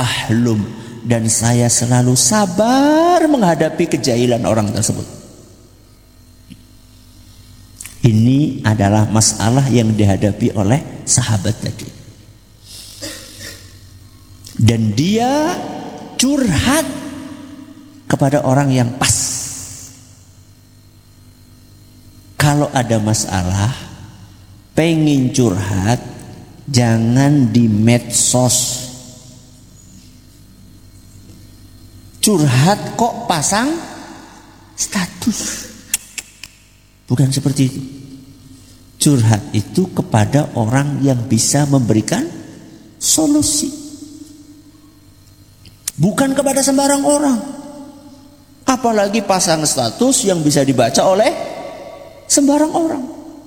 ahlum, dan saya selalu sabar menghadapi kejahilan orang tersebut. Ini adalah masalah yang dihadapi oleh sahabat tadi. Dan dia curhat kepada orang yang pas. Kalau ada masalah, pengen curhat, jangan di medsos. Curhat kok pasang status. Bukan seperti itu. Curhat itu kepada orang yang bisa memberikan solusi. Bukan kepada sembarang orang. Apalagi pasang status yang bisa dibaca oleh sembarang orang.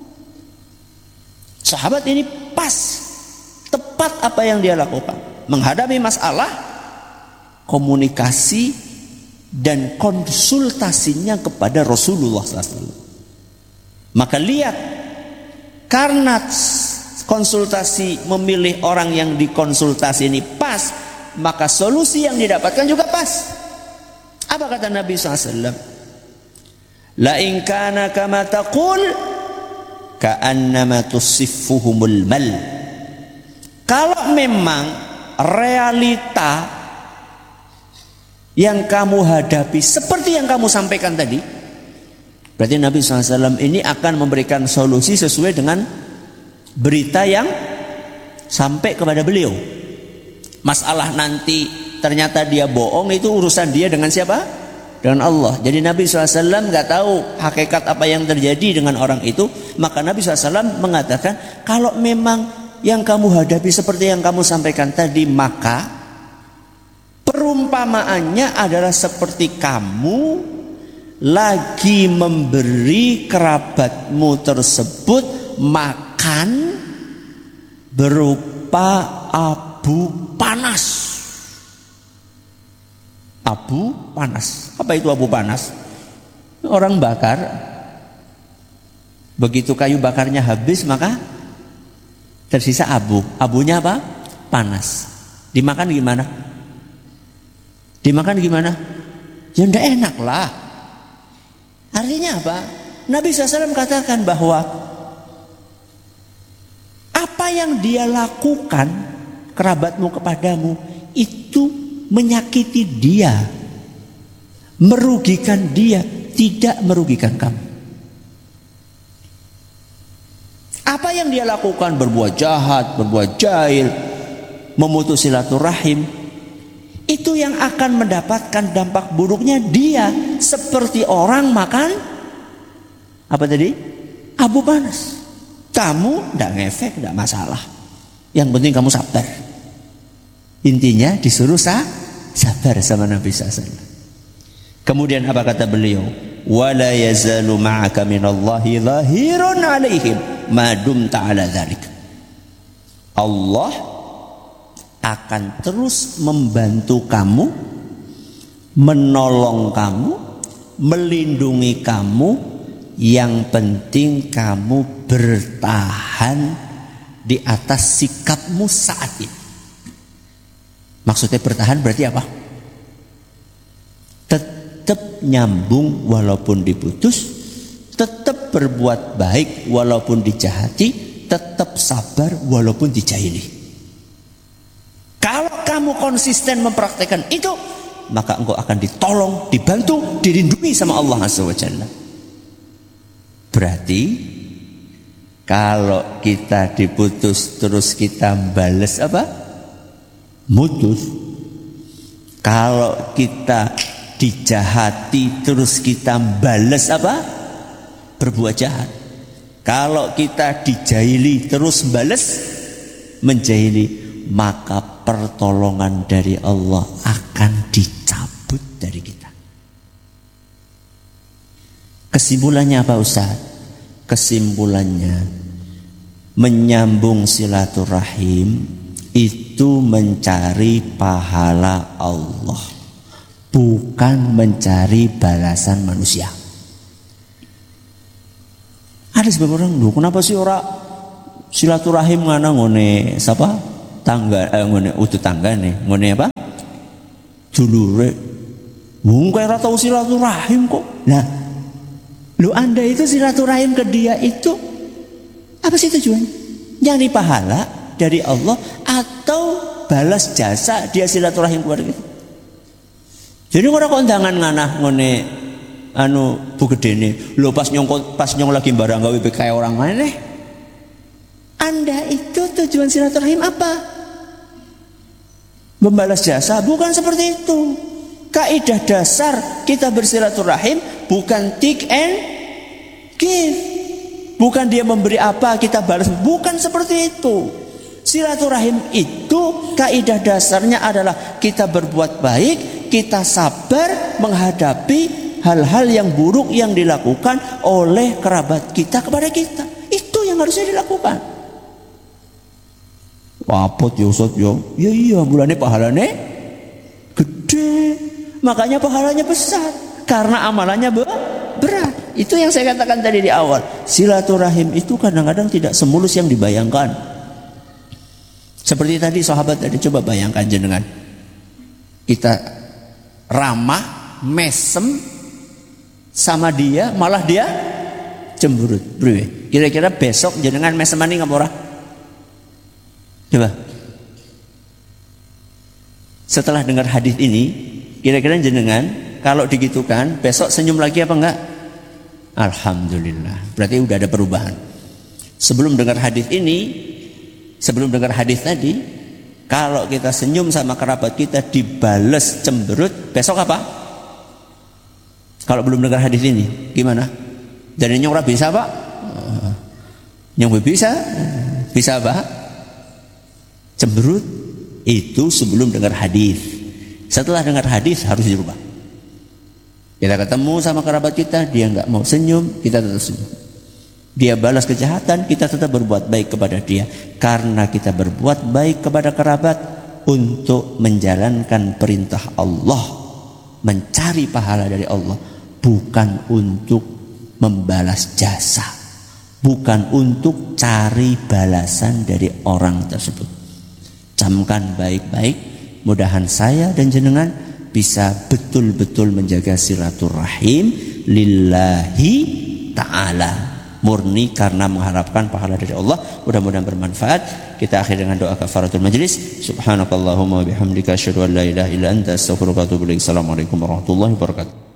Sahabat ini pas, tepat apa yang dia lakukan. Menghadapi masalah, komunikasi dan konsultasinya kepada Rasulullah SAW. Maka lihat, karena konsultasi memilih orang yang dikonsultasi ini pas, maka solusi yang didapatkan juga pas. Apa kata Nabi SAW? La in kana kama taqul ka'annama tusiffuhumul mal. Kalau memang realita yang kamu hadapi seperti yang kamu sampaikan tadi, berarti Nabi SAW ini akan memberikan solusi sesuai dengan berita yang sampai kepada beliau. Masalah nanti ternyata dia bohong, itu urusan dia dengan siapa? Dengan Allah. Jadi Nabi SAW gak tahu hakikat apa yang terjadi dengan orang itu. Maka Nabi SAW mengatakan, kalau memang yang kamu hadapi seperti yang kamu sampaikan tadi, maka perumpamaannya adalah seperti kamu lagi memberi kerabatmu tersebut makan berupa abu panas. Abu panas. Apa itu abu panas? Orang bakar, begitu kayu bakarnya habis maka tersisa abu. Abunya apa? Panas. Dimakan gimana? Dimakan gimana? Ya enggak enak lah. Artinya apa? Nabi SAW katakan bahwa apa yang dia lakukan kerabatmu kepadamu itu menyakiti dia, merugikan dia, tidak merugikan kamu. Apa yang dia lakukan, berbuat jahat, berbuat jahil, memutus silaturahim, itu yang akan mendapatkan dampak buruknya dia, seperti orang makan apa tadi? Abu panas. Kamu tidak ngefek, tidak masalah. Yang penting kamu sabar. Intinya disuruh sabar sama Nabi SAW. Kemudian apa kata beliau? Wala yazalu ma'aka minallahi zahirun alaihim ma dumta ala dzalik. Allah akan terus membantu kamu, menolong kamu, melindungi kamu. Yang penting kamu bertahan di atas sikapmu saat ini. Maksudnya bertahan berarti apa? Tetap nyambung walaupun diputus, tetap berbuat baik walaupun dijahati, tetap sabar walaupun dijahili. Kalau kamu konsisten mempraktekkan itu, maka engkau akan ditolong, dibantu, dilindungi sama Allah Azza wa Jalla. Berarti kalau kita diputus terus kita balas apa? Mutus. Kalau kita dijahati terus kita balas apa? Berbuat jahat. Kalau kita dijahili terus balas menjahili, maka pertolongan dari Allah akan dicabut dari kita. Kesimpulannya apa Ustaz? Kesimpulannya, menyambung silaturahim itu mencari pahala Allah, bukan mencari balasan manusia. Ada sebagian orang, loh kenapa sih orang silaturahim ngana ngone siapa? Tangga ngone utuh tangga nih, ngone apa? dulure. Mungkin ora tau silaturahim kok. Nah, lu Anda itu silaturahim ke dia itu apa sih tujuannya? Nyari pahala dari Allah atau balas jasa dia silaturahim kepada kita? Jadi ora kondangan nganah ngene bu gedene. Lho pas nyong lagi barang gawe kayak orang aneh. Anda itu tujuan silaturahim apa? Membalas jasa? Bukan seperti itu. Kaidah dasar kita bersilaturahim bukan take and give. Bukan dia memberi apa kita balas. Bukan seperti itu. Silaturahim itu kaidah dasarnya adalah kita berbuat baik, kita sabar menghadapi hal-hal yang buruk yang dilakukan oleh kerabat kita kepada kita. Itu yang harusnya dilakukan. Wapot ya Ustaz ya. Ya iya bulannya pahalanya gede. Makanya pahalanya besar karena amalannya berat. Itu yang saya katakan tadi di awal. Silaturahim itu kadang-kadang tidak semulus yang dibayangkan. Seperti tadi sahabat tadi, coba bayangkan jenengan. Kita ramah, mesem sama dia, malah dia cemberut. Kira-kira besok jenengan mesemani ngapa ora? Coba. Setelah dengar hadis ini, kira-kira jenengan kalau digitukan besok senyum lagi apa enggak? Alhamdulillah. Berarti udah ada perubahan. Sebelum dengar hadis tadi, kalau kita senyum sama kerabat kita dibales cemberut, besok apa? Kalau belum dengar hadis ini, gimana? Dan nyong ora bisa, Pak? Nyong bisa apa? Cemberut itu sebelum dengar hadis. Setelah dengar hadis harus dirubah. Kita ketemu sama kerabat kita, dia nggak mau senyum, kita tetap senyum. Dia balas kejahatan, kita tetap berbuat baik kepada dia. Karena kita berbuat baik kepada kerabat untuk menjalankan perintah Allah, mencari pahala dari Allah, bukan untuk membalas jasa, bukan untuk cari balasan dari orang tersebut. Camkan baik-baik, mudahan saya dan jenengan bisa betul-betul menjaga silaturahim lillahi ta'ala, murni karena mengharapkan pahala dari Allah. Mudah-mudahan bermanfaat. Kita akhiri dengan doa kafaratul majlis. Subhanakallahumma wa bihamdika asyhadu an la ilaha illa anta astaghfiruka wa atubu ilaik. Assalamualaikum warahmatullahi wabarakatuh.